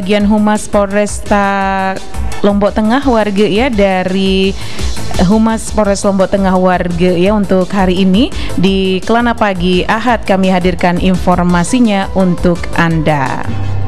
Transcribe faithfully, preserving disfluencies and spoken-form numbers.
Bagian Humas Polresta Lombok Tengah warga ya, dari Humas Polres Lombok Tengah warga ya, untuk hari ini di Kelana Pagi Ahad kami hadirkan informasinya untuk Anda.